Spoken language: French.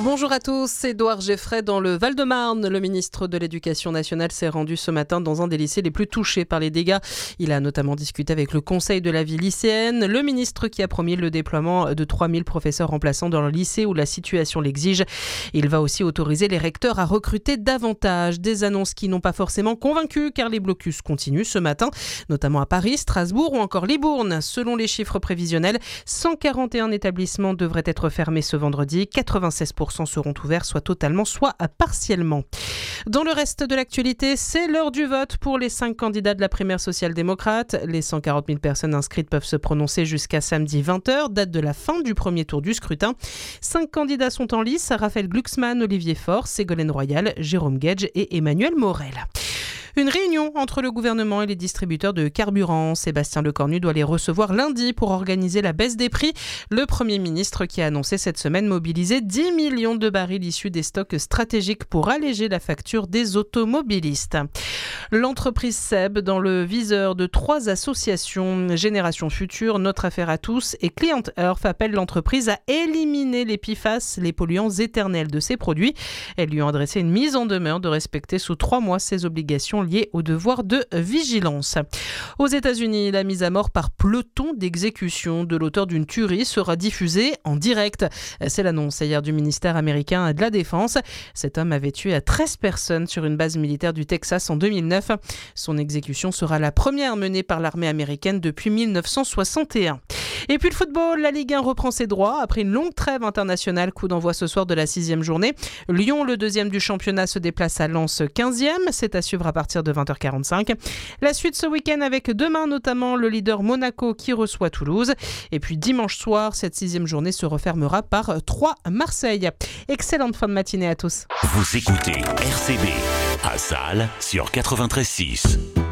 Bonjour à tous, Édouard Geffray dans le Val-de-Marne. Le ministre de l'Éducation nationale s'est rendu ce matin dans un des lycées les plus touchés par les dégâts. Il a notamment discuté avec le conseil de la vie lycéenne. Le ministre qui a promis le déploiement de 3000 professeurs remplaçants dans le lycée où la situation l'exige. Il va aussi autoriser les recteurs à recruter davantage. Des annonces qui n'ont pas forcément convaincu car les blocus continuent ce matin, notamment à Paris, Strasbourg ou encore Libourne. Selon les chiffres prévisionnels, 141 établissements devraient être fermés ce vendredi. 96% seront ouverts, soit totalement, soit partiellement. Dans le reste de l'actualité, c'est l'heure du vote pour les 5 candidats de la primaire social-démocrate. Les 140 000 personnes inscrites peuvent se prononcer jusqu'à samedi 20h, date de la fin du premier tour du scrutin. 5 candidats sont en lice, Raphaël Glucksmann, Olivier Faure, Ségolène Royal, Jérôme Guedj et Emmanuel Morel. Une réunion entre le gouvernement et les distributeurs de carburant. Sébastien Lecornu doit les recevoir lundi pour organiser la baisse des prix. Le Premier ministre qui a annoncé cette semaine mobiliser 10 millions de barils issus des stocks stratégiques pour alléger la facture des automobilistes. L'entreprise SEB dans le viseur de 3 associations, Génération Future, Notre Affaire à tous et Client Earth, appelle l'entreprise à éliminer les PFAS, les polluants éternels de ses produits. Elles lui ont adressé une mise en demeure de respecter sous 3 mois ses obligations liées au devoir de vigilance. Aux États-Unis, la mise à mort par peloton d'exécution de l'auteur d'une tuerie sera diffusée en direct. C'est l'annonce hier du ministère américain de la Défense. Cet homme avait tué 13 personnes sur une base militaire du Texas en 2009. Son exécution sera la première menée par l'armée américaine depuis 1961. Et puis le football, la Ligue 1 reprend ses droits après une longue trêve internationale. Coup d'envoi ce soir de la 6e journée. Lyon, le 2e du championnat, se déplace à Lens 15e. C'est à suivre à partir de 20h45. La suite ce week-end avec demain notamment le leader Monaco qui reçoit Toulouse. Et puis dimanche soir, cette 6e journée se refermera par 3 Marseille. Excellente fin de matinée à tous. Vous écoutez RCB à Salles sur 93.6.